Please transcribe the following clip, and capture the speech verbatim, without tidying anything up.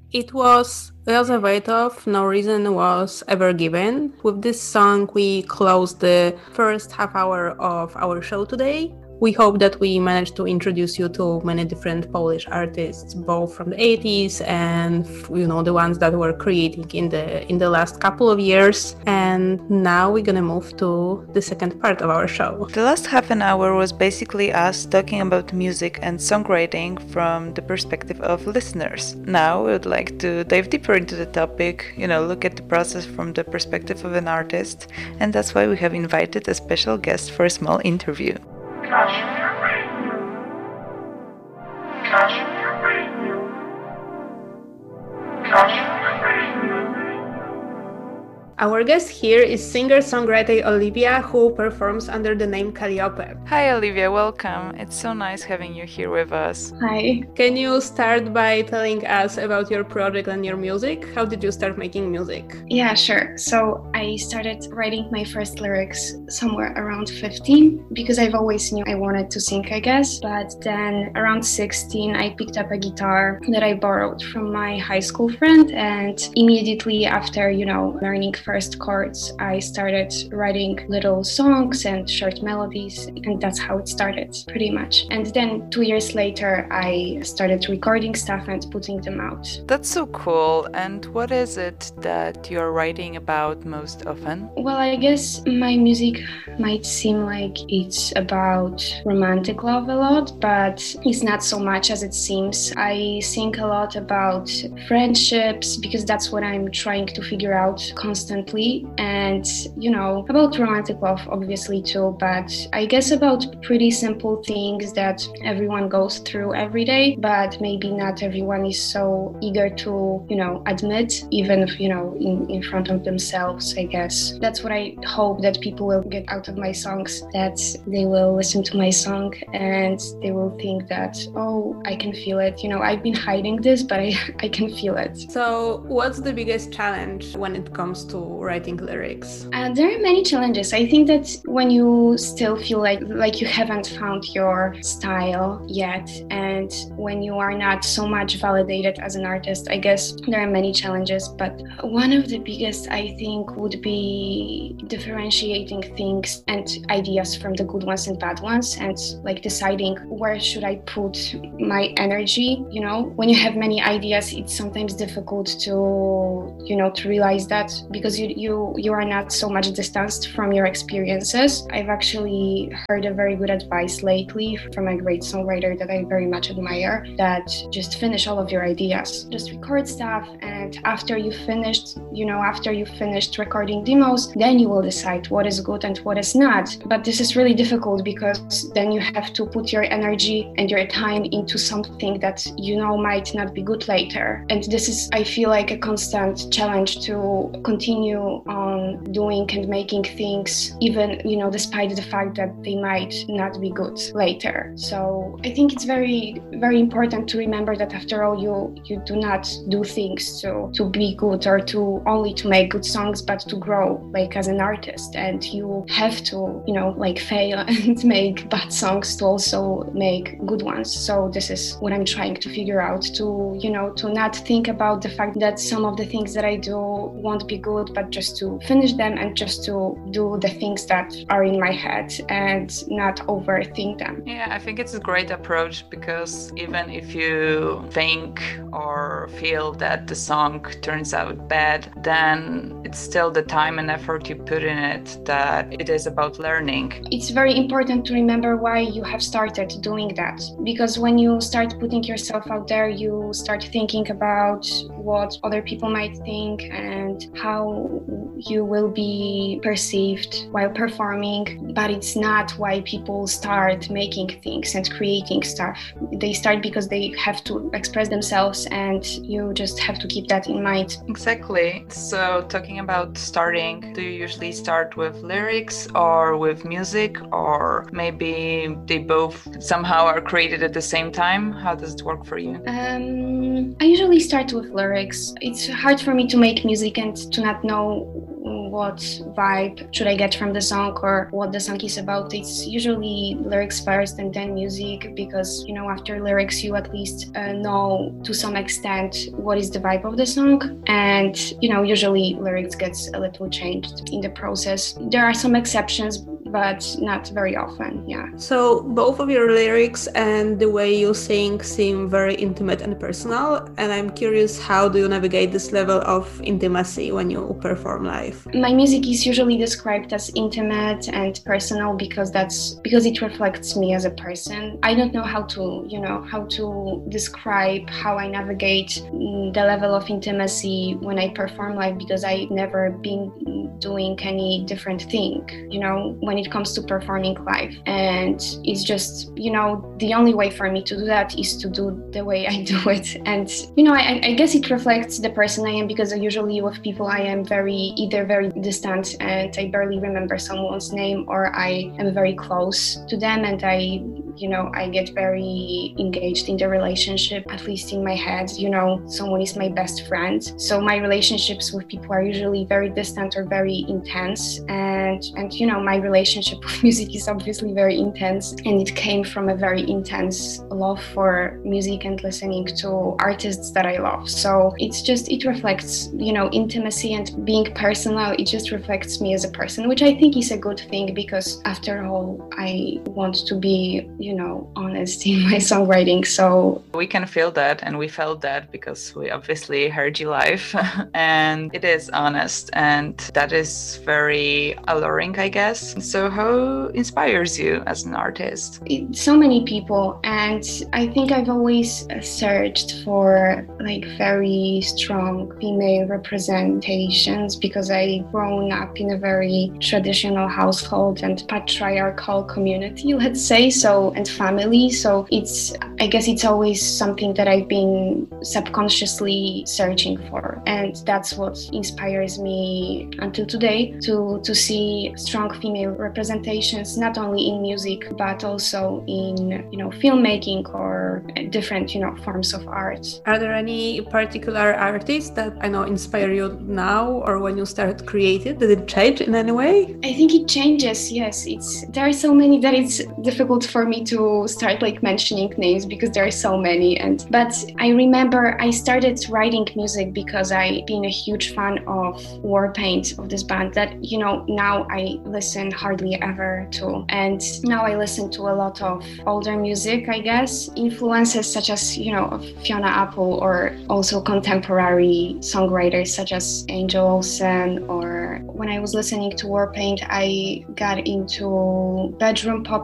It was Elizabeth, No Reason Was Ever Given. With this song, we close the first half hour of our show today. We hope that we managed to introduce you to many different Polish artists, both from the eighties and you know the ones that were creating in the in the last couple of years. And now we're gonna move to the second part of our show. The last half an hour was basically us talking about music and songwriting from the perspective of listeners. Now we would like to dive deeper into the topic, you know, look at the process from the perspective of an artist, and that's why we have invited a special guest for a small interview. Kashmir Radio. Kashmir Radio. Kashmir Radio. Our guest here is singer-songwriter Olivia, who performs under the name Calliope. Hi Olivia, welcome. It's so nice having you here with us. Hi. Can you start by telling us about your project and your music? How did you start making music? Yeah, sure. So I started writing my first lyrics somewhere around fifteen because I've always knew I wanted to sing, I guess. But then around sixteen, I picked up a guitar that I borrowed from my high school friend. And immediately after, you know, learning first chords, I started writing little songs and short melodies, and that's how it started, pretty much. And then two years later, I started recording stuff and putting them out. That's so cool. And what is it that you're writing about most often? Well, I guess my music might seem like it's about romantic love a lot, but it's not so much as it seems. I think a lot about friendships because that's what I'm trying to figure out constantly. And, you know, about romantic love, obviously, too, but I guess about pretty simple things that everyone goes through every day, but maybe not everyone is so eager to, you know, admit, even if, you know, in, in front of themselves, I guess. That's what I hope that people will get out of my songs, that they will listen to my song and they will think that, oh, I can feel it. You know, I've been hiding this, but I, I can feel it. So what's the biggest challenge when it comes to writing lyrics? Uh, there are many challenges. I think that when you still feel like like you haven't found your style yet, and when you are not so much validated as an artist, I guess there are many challenges. But one of the biggest, I think, would be differentiating things and ideas from the good ones and bad ones, and like deciding where should I put my energy. You know, when you have many ideas, it's sometimes difficult to, you know, to realize that because you you you are not so much distanced from your experiences. I've actually heard a very good advice lately from a great songwriter that I very much admire, that just finish all of your ideas. Just record stuff, and after you finished, you know, after you finished recording demos, then you will decide what is good and what is not. But this is really difficult because then you have to put your energy and your time into something that you know might not be good later. And this is, I feel like, a constant challenge to continue on doing and making things, even, you know, despite the fact that they might not be good later. So I think it's very, very important to remember that after all, you you do not do things to to be good or to only to make good songs, but to grow like as an artist. And you have to, you know, like fail and make bad songs to also make good ones. So this is what I'm trying to figure out, to, you know, to not think about the fact that some of the things that I do won't be good, but just to finish them and just to do the things that are in my head and not overthink them. Yeah, I think it's a great approach, because even if you think or feel that the song turns out bad, then it's still the time and effort you put in it that it is about learning. It's very important to remember why you have started doing that, because when you start putting yourself out there, you start thinking about what other people might think and how you will be perceived while performing. But it's not why people start making things and creating stuff. They start because they have to express themselves, and you just have to keep that in mind. Exactly. So talking about starting, do you usually start with lyrics or with music, or maybe they both somehow are created at the same time? How does it work for you? Um, I usually start with lyrics. It's hard for me to make music and to not know what vibe should I get from the song or what the song is about, it's usually lyrics first and then music, because, you know, after lyrics you at least uh, know to some extent what is the vibe of the song, and, you know, usually lyrics gets a little changed in the process. There are some exceptions, but not very often, yeah. So both of your lyrics and the way you sing seem very intimate and personal, and I'm curious, how do you navigate this level of intimacy when you perform live? My music is usually described as intimate and personal because that's because it reflects me as a person. I don't know how to, you know, how to describe how I navigate the level of intimacy when I perform live, because I've never been doing any different thing, you know, when it comes to performing live. And it's just, you know, the only way for me to do that is to do the way I do it. And, you know, I, I guess it reflects the person I am, because usually with people I am very, either very distant and I barely remember someone's name, or I am very close to them and I, you know, I get very engaged in the relationship, at least in my head, you know, someone is my best friend. So my relationships with people are usually very distant or very intense. And, and you know, my relationship with music is obviously very intense, and it came from a very intense love for music and listening to artists that I love. So it's just, it reflects, you know, intimacy and being personal. It just reflects me as a person, which I think is a good thing, because after all, I want to be, you know, honest in my songwriting. So we can feel that, and we felt that because we obviously heard you live and it is honest, and that is very alluring, I guess. So how inspires you as an artist? It, so many people, and I think I've always searched for like very strong female representations, because I've grown up in a very traditional household and patriarchal community, let's say, so, and family. So it's, I guess it's always something that I've been subconsciously searching for, and that's what inspires me until today, to to see strong female representations, not only in music but also in, you know, filmmaking or different, you know, forms of art. Are there any particular artists that I know inspire you now, or when you started creating? Did it change in any way? I think it changes, yes. It's there are so many that it's difficult for me to start like mentioning names, because there are so many. And but I remember I started writing music because I've been a huge fan of Warpaint, of this band that, you know, now I listen hardly ever to. And now I listen to a lot of older music, I guess. Influences such as, you know, of Fiona Apple, or also contemporary songwriters such as Angel Olsen. Or when I was listening to Warpaint, I got into bedroom pop